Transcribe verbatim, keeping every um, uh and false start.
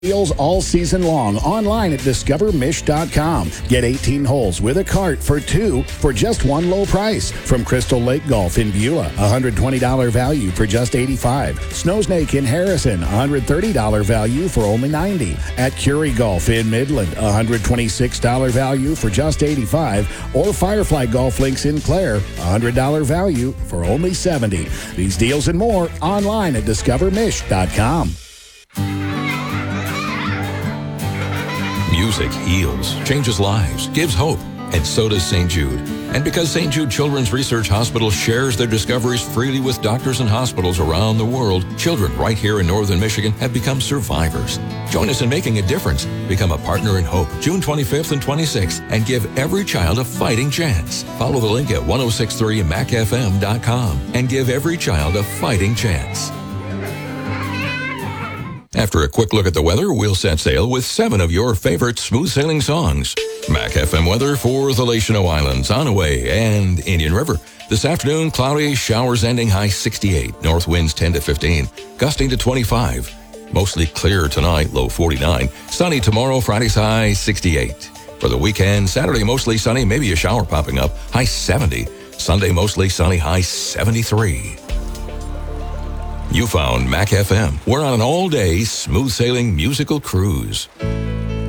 Deals all season long online at discover mish dot com. Get eighteen holes with a cart for two for just one low price. From Crystal Lake Golf in Beulah, one hundred twenty dollars value for just eighty-five dollars. Snowsnake in Harrison, one hundred thirty dollars value for only ninety dollars. At Curie Golf in Midland, one hundred twenty-six dollars value for just eighty-five dollars. Or Firefly Golf Links in Clare, one hundred dollars value for only seventy dollars. These deals and more online at discover mish dot com. Music heals, changes lives, gives hope, and so does Saint Jude. And because Saint Jude Children's Research Hospital shares their discoveries freely with doctors and hospitals around the world, children right here in northern Michigan have become survivors. Join us in making a difference. Become a partner in hope June twenty-fifth and twenty-sixth and give every child a fighting chance. Follow the link at ten sixty-three mac f m dot com and give every child a fighting chance. After a quick look at the weather, we'll set sail with seven of your favorite smooth sailing songs. Mac F M weather for the Lachino Islands, Onaway, and Indian River. This afternoon, cloudy, showers ending, high sixty-eight. North winds ten to fifteen, gusting to twenty-five. Mostly clear tonight, low forty-nine. Sunny tomorrow, Friday's high sixty-eight. For the weekend, Saturday mostly sunny, maybe a shower popping up, high seventy. Sunday mostly sunny, high seventy-three. You found Mac F M. We're on an all-day smooth sailing musical cruise.